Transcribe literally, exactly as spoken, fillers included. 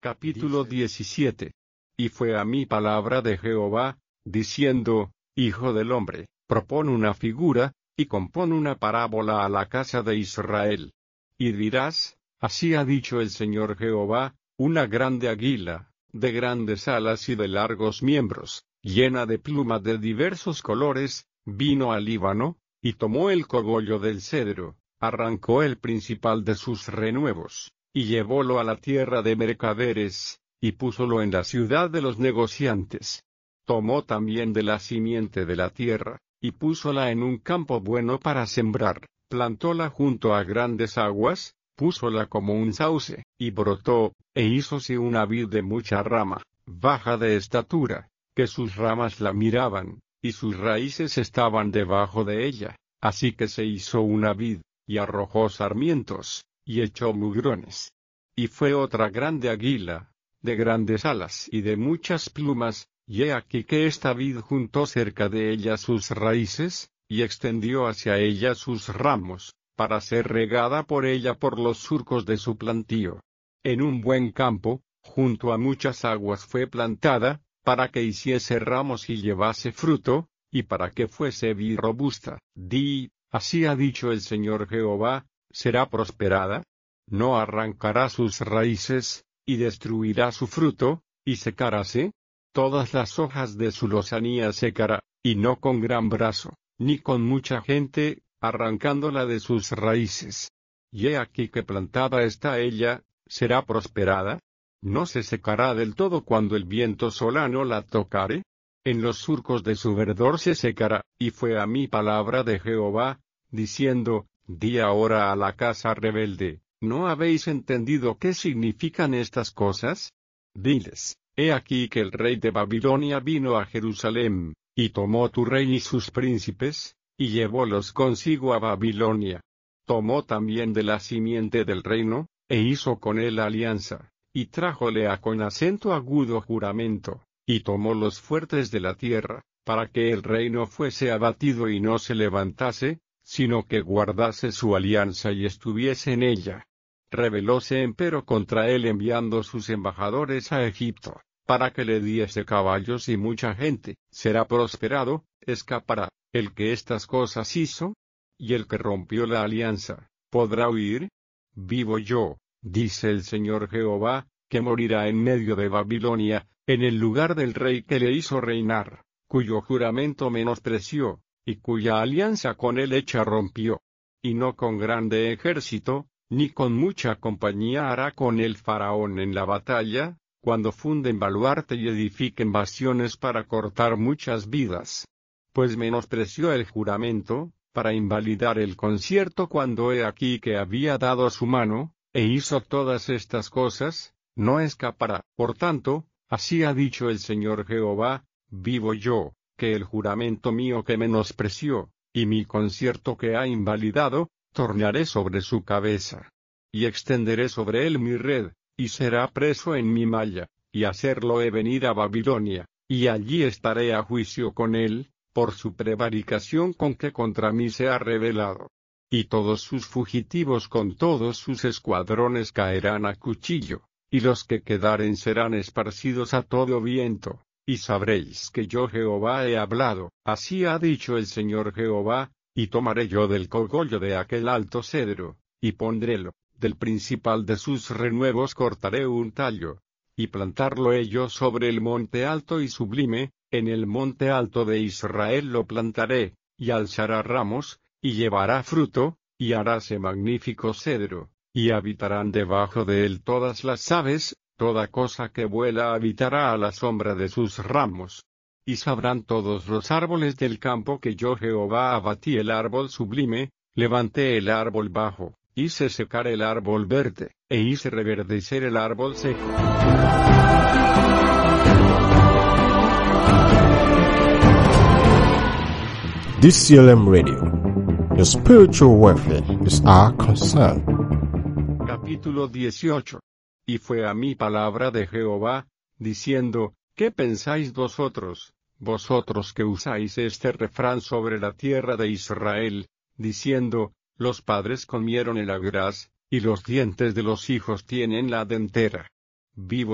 Capítulo diecisiete. Y fue a mí palabra de Jehová, diciendo, Hijo del hombre, propón una figura, y compón una parábola a la casa de Israel. Y dirás, así ha dicho el Señor Jehová, una grande águila, de grandes alas y de largos miembros, llena de plumas de diversos colores, vino al Líbano, y tomó el cogollo del cedro, arrancó el principal de sus renuevos, y llevólo a la tierra de mercaderes, y púsolo en la ciudad de los negociantes. Tomó también de la simiente de la tierra, y púsola en un campo bueno para sembrar, plantóla junto a grandes aguas, púsola como un sauce, y brotó, e hízose una vid de mucha rama, baja de estatura, que sus ramas la miraban, y sus raíces estaban debajo de ella, así que se hizo una vid, y arrojó sarmientos, y echó mugrones. Y fue otra grande águila, de grandes alas y de muchas plumas, y he aquí que esta vid juntó cerca de ella sus raíces, y extendió hacia ella sus ramos, para ser regada por ella por los surcos de su plantío. En un buen campo, junto a muchas aguas fue plantada, para que hiciese ramos y llevase fruto, y para que fuese vid robusta. Di, así ha dicho el Señor Jehová, ¿será prosperada? No arrancará sus raíces, y destruirá su fruto, y secaráse. Todas las hojas de su lozanía secará, y no con gran brazo, ni con mucha gente, arrancándola de sus raíces. Y he aquí que plantada está ella, ¿será prosperada? ¿No se secará del todo cuando el viento solano la tocare? En los surcos de su verdor se secará. Y fue a mí palabra de Jehová, diciendo, di ahora a la casa rebelde, ¿no habéis entendido qué significan estas cosas? Diles, he aquí que el rey de Babilonia vino a Jerusalén, y tomó tu rey y sus príncipes, y llevólos consigo a Babilonia. Tomó también de la simiente del reino, e hizo con él alianza, y trájole a con acento agudo juramento, y tomó los fuertes de la tierra, para que el reino fuese abatido y no se levantase, sino que guardase su alianza y estuviese en ella. Rebelóse empero contra él enviando sus embajadores a Egipto, para que le diese caballos y mucha gente. Será prosperado, escapará, el que estas cosas hizo, y el que rompió la alianza, ¿podrá huir? Vivo yo, dice el Señor Jehová, que morirá en medio de Babilonia, en el lugar del rey que le hizo reinar, cuyo juramento menospreció, y cuya alianza con él hecha rompió. Y no con grande ejército, ni con mucha compañía hará con el faraón en la batalla, cuando funden baluarte y edifiquen bastiones para cortar muchas vidas. Pues menospreció el juramento, para invalidar el concierto cuando he aquí que había dado su mano, e hizo todas estas cosas, no escapará. Por tanto, así ha dicho el Señor Jehová, vivo yo, que el juramento mío que menospreció, y mi concierto que ha invalidado, tornaré sobre su cabeza. Y extenderé sobre él mi red, y será preso en mi malla, y hacerlo he venir a Babilonia, y allí estaré a juicio con él, por su prevaricación con que contra mí se ha rebelado. Y todos sus fugitivos con todos sus escuadrones caerán a cuchillo, y los que quedaren serán esparcidos a todo viento, y sabréis que yo Jehová he hablado. Así ha dicho el Señor Jehová, y tomaré yo del cogollo de aquel alto cedro, y pondrélo, del principal de sus renuevos cortaré un tallo, y plantarlo he yo sobre el monte alto y sublime, en el monte alto de Israel lo plantaré, y alzará ramos, y llevará fruto, y haráse magnífico cedro, y habitarán debajo de él todas las aves, toda cosa que vuela habitará a la sombra de sus ramos. Y sabrán todos los árboles del campo que yo Jehová abatí el árbol sublime, levanté el árbol bajo, hice secar el árbol verde, e hice reverdecer el árbol seco. D C L M Radio. Your spiritual welfare is our concern. Capítulo dieciocho. Y fue a mí palabra de Jehová, diciendo, ¿qué pensáis vosotros, vosotros que usáis este refrán sobre la tierra de Israel, diciendo, los padres comieron el agraz, y los dientes de los hijos tienen la dentera? Vivo